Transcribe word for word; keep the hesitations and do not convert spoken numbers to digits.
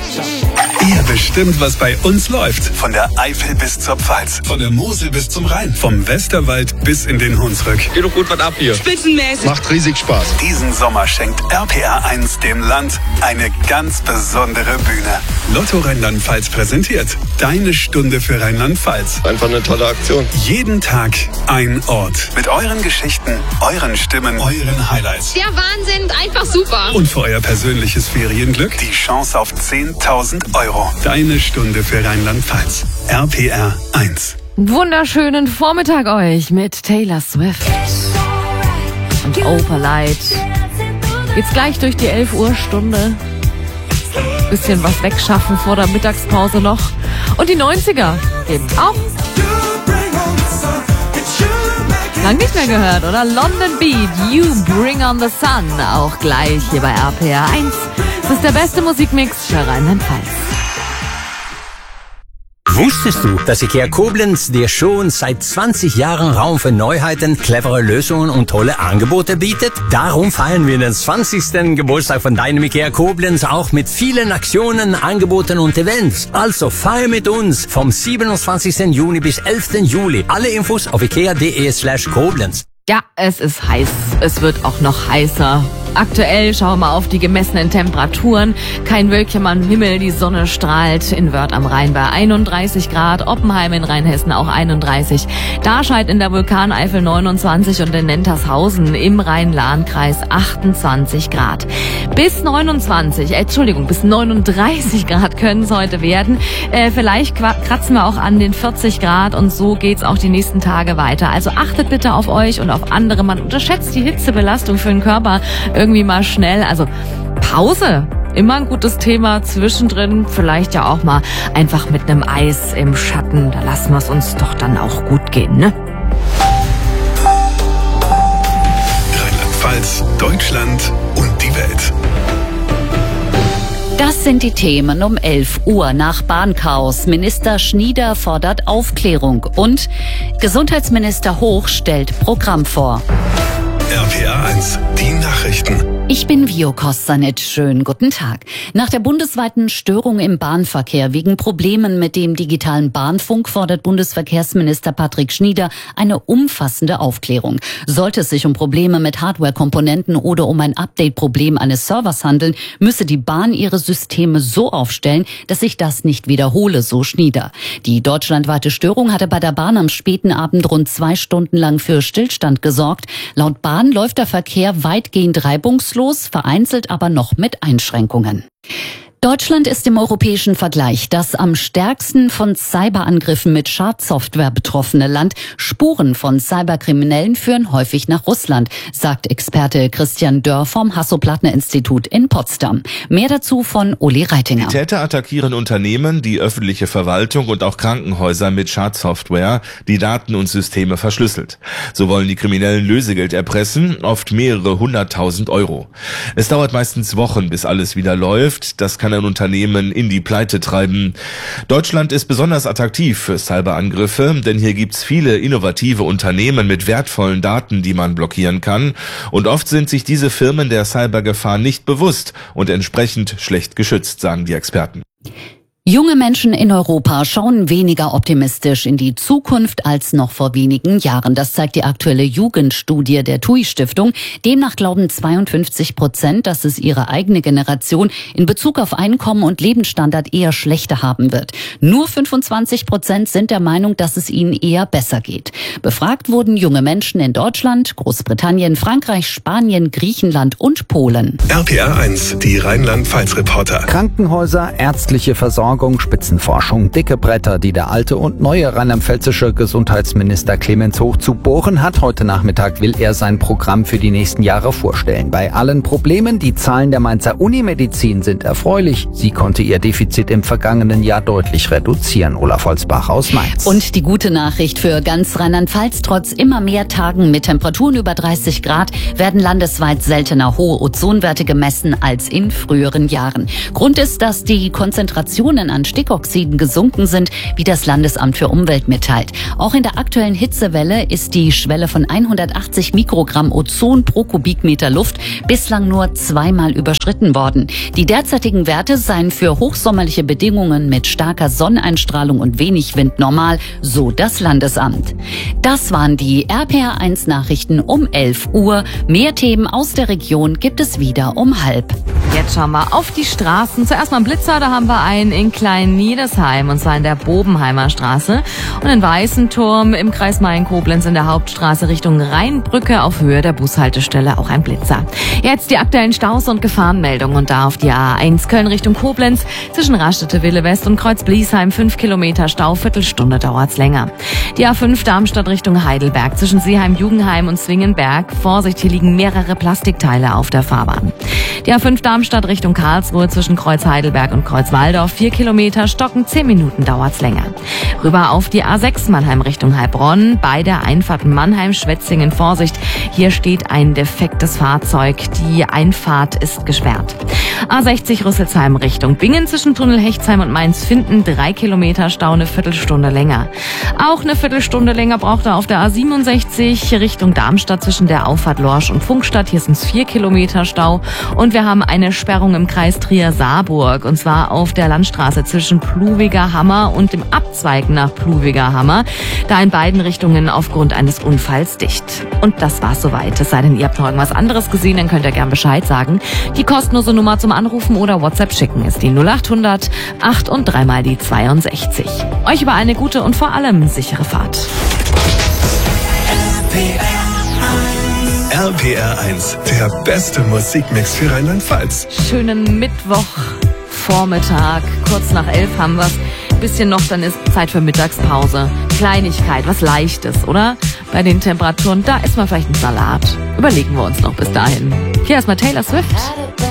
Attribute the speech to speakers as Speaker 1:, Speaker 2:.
Speaker 1: Ihr bestimmt, was bei uns läuft. Von der Eifel bis zur Pfalz. Von der Mosel bis zum Rhein. Vom Westerwald bis in den Hunsrück.
Speaker 2: Geht doch gut was ab hier.
Speaker 3: Spitzenmäßig.
Speaker 4: Macht riesig Spaß.
Speaker 1: Diesen Sommer schenkt R P R eins dem Land eine ganz besondere Bühne. Lotto Rheinland-Pfalz präsentiert Deine Stunde für Rheinland-Pfalz.
Speaker 4: Einfach eine tolle Aktion.
Speaker 1: Jeden Tag ein Ort. Mit euren Geschichten, euren Stimmen, euren Highlights.
Speaker 3: Der Wahnsinn, einfach super.
Speaker 1: Und für euer persönliches Ferienglück die Chance auf zehntausend Euro. Deine Stunde für Rheinland-Pfalz. R P R eins.
Speaker 5: Wunderschönen Vormittag euch mit Taylor Swift und Opalite. Geht's gleich durch die elf Uhr Stunde. Bisschen was wegschaffen vor der Mittagspause noch. Und die neunziger eben auch. Lang nicht mehr gehört, oder? London Beat, You Bring on the Sun. Auch gleich hier bei R P R eins. Das ist der beste Musikmix für Rheinland-Pfalz.
Speaker 6: Wusstest du, dass IKEA Koblenz dir schon seit zwanzig Jahren Raum für Neuheiten, clevere Lösungen und tolle Angebote bietet? Darum feiern wir den zwanzigsten Geburtstag von deinem IKEA Koblenz auch mit vielen Aktionen, Angeboten und Events. Also feier mit uns vom siebenundzwanzigsten Juni bis elften Juli. Alle Infos auf ikea.de slash Koblenz.
Speaker 5: Ja, es ist heiß. Es wird auch noch heißer. Aktuell schauen wir mal auf die gemessenen Temperaturen. Kein Wölkchen am Himmel, die Sonne strahlt. In Wörth am Rhein bei einunddreißig Grad, Oppenheim in Rheinhessen auch einunddreißig. Darscheid in der Vulkaneifel neunundzwanzig und in Nentershausen im Rhein-Lahn-Kreis achtundzwanzig Grad. Bis neunundzwanzig, äh, Entschuldigung, bis neununddreißig Grad können es heute werden. Äh, vielleicht kratzen wir auch an den vierzig Grad und so geht's auch die nächsten Tage weiter. Also achtet bitte auf euch und auf andere. Man unterschätzt die Hitzebelastung für den Körper irgendwie mal schnell. Also Pause, immer ein gutes Thema. Zwischendrin vielleicht ja auch mal einfach mit einem Eis im Schatten. Da lassen wir es uns doch dann auch gut gehen, ne?
Speaker 1: Rheinland-Pfalz, Deutschland und die Welt.
Speaker 7: Das sind die Themen um elf Uhr nach Bahnchaos. Minister Schnieder fordert Aufklärung und Gesundheitsminister Hoch stellt Programm vor.
Speaker 1: R P R eins, die Nachrichten.
Speaker 7: Ich bin Vio Kostanic. Schönen guten Tag. Nach der bundesweiten Störung im Bahnverkehr wegen Problemen mit dem digitalen Bahnfunk fordert Bundesverkehrsminister Patrick Schnieder eine umfassende Aufklärung. Sollte es sich um Probleme mit Hardwarekomponenten oder um ein Update-Problem eines Servers handeln, müsse die Bahn ihre Systeme so aufstellen, dass sich das nicht wiederhole, so Schnieder. Die deutschlandweite Störung hatte bei der Bahn am späten Abend rund zwei Stunden lang für Stillstand gesorgt. Laut Bahn läuft der Verkehr weitgehend reibungslos, vereinzelt aber noch mit Einschränkungen. Deutschland ist im europäischen Vergleich das am stärksten von Cyberangriffen mit Schadsoftware betroffene Land. Spuren von Cyberkriminellen führen häufig nach Russland, sagt Experte Christian Dörr vom Hasso-Plattner-Institut in Potsdam. Mehr dazu von Uli Reitinger.
Speaker 8: Die Täter attackieren Unternehmen, die öffentliche Verwaltung und auch Krankenhäuser mit Schadsoftware, die Daten und Systeme verschlüsselt. So wollen die Kriminellen Lösegeld erpressen, oft mehrere hunderttausend Euro. Es dauert meistens Wochen, bis alles wieder läuft. Das kann ein Unternehmen in die Pleite treiben. Deutschland ist besonders attraktiv für Cyberangriffe, denn hier gibt's viele innovative Unternehmen mit wertvollen Daten, die man blockieren kann. Und oft sind sich diese Firmen der Cybergefahr nicht bewusst und entsprechend schlecht geschützt, sagen die Experten.
Speaker 7: Junge Menschen in Europa schauen weniger optimistisch in die Zukunft als noch vor wenigen Jahren. Das zeigt die aktuelle Jugendstudie der T U I-Stiftung. Demnach glauben zweiundfünfzig Prozent, dass es ihre eigene Generation in Bezug auf Einkommen und Lebensstandard eher schlechter haben wird. Nur fünfundzwanzig Prozent sind der Meinung, dass es ihnen eher besser geht. Befragt wurden junge Menschen in Deutschland, Großbritannien, Frankreich, Spanien, Griechenland und Polen.
Speaker 1: R P R eins, die Rheinland-Pfalz-Reporter.
Speaker 9: Krankenhäuser, ärztliche Versorgung, Spitzenforschung, dicke Bretter, die der alte und neue rheinland-pfälzische Gesundheitsminister Clemens Hoch zu bohren hat. Heute Nachmittag will er sein Programm für die nächsten Jahre vorstellen. Bei allen Problemen, die Zahlen der Mainzer Unimedizin sind erfreulich. Sie konnte ihr Defizit im vergangenen Jahr deutlich reduzieren. Olaf Holzbach aus Mainz.
Speaker 7: Und die gute Nachricht für ganz Rheinland-Pfalz: Trotz immer mehr Tagen mit Temperaturen über dreißig Grad werden landesweit seltener hohe Ozonwerte gemessen als in früheren Jahren. Grund ist, dass die Konzentrationen Mengen an Stickoxiden gesunken sind, wie das Landesamt für Umwelt mitteilt. Auch in der aktuellen Hitzewelle ist die Schwelle von hundertachtzig Mikrogramm Ozon pro Kubikmeter Luft bislang nur zweimal überschritten worden. Die derzeitigen Werte seien für hochsommerliche Bedingungen mit starker Sonneneinstrahlung und wenig Wind normal, so das Landesamt. Das waren die R P R eins Nachrichten um elf Uhr. Mehr Themen aus der Region gibt es wieder um halb.
Speaker 5: Jetzt schauen wir auf die Straßen. Zuerst mal ein Blitzer, da haben wir einen in Klein-Niedesheim, und zwar in der Bobenheimer Straße. Und in Weißenturm im Kreis Main-Koblenz in der Hauptstraße Richtung Rheinbrücke auf Höhe der Bushaltestelle auch ein Blitzer. Jetzt die aktuellen Staus und Gefahrenmeldungen, und da auf die A eins Köln Richtung Koblenz zwischen Raststätte-Wille West und Kreuz-Bliesheim fünf Kilometer Stau, Viertelstunde dauert's länger. Die A fünf Darmstadt Richtung Heidelberg zwischen Seeheim-Jugendheim und Zwingenberg. Vorsicht, hier liegen mehrere Plastikteile auf der Fahrbahn. Die A fünf Darmstadt Richtung Karlsruhe zwischen Kreuz Heidelberg und Kreuz Waldorf vier Kilometer Stocken, zehn Minuten dauert's länger. Rüber auf die A sechs Mannheim Richtung Heilbronn, bei der Einfahrt Mannheim-Schwetzingen Vorsicht, hier steht ein defektes Fahrzeug, die Einfahrt ist gesperrt. A sechzig Rüsselsheim Richtung Bingen zwischen Tunnel Hechtsheim und Mainz-Finden, drei Kilometer Stau, eine Viertelstunde länger. Auch eine Viertelstunde länger braucht er auf der A siebenundsechzig Richtung Darmstadt zwischen der Auffahrt Lorsch und Funkstadt, hier sind es vier Kilometer Stau. Und wir haben eine Sperrung im Kreis Trier-Saarburg, und zwar auf der Landstraße zwischen Pluwiger Hammer und dem Abzweig nach Pluwiger Hammer, da in beiden Richtungen aufgrund eines Unfalls dicht. Und das war's soweit. Es sei denn, ihr habt noch irgendwas anderes gesehen, dann könnt ihr gern Bescheid sagen. Die kostenlose Nummer zum Anrufen oder WhatsApp schicken ist die null acht hundert acht und dreimal die zweiundsechzig. Euch über eine gute und vor allem sichere Fahrt.
Speaker 1: R P R eins, der beste Musikmix für Rheinland-Pfalz.
Speaker 5: Schönen Mittwochvormittag, kurz nach elf haben wir's. Bisschen noch, dann ist Zeit für Mittagspause. Kleinigkeit, was Leichtes, oder? Bei den Temperaturen, da isst man vielleicht einen Salat. Überlegen wir uns noch bis dahin. Hier erstmal Taylor Swift.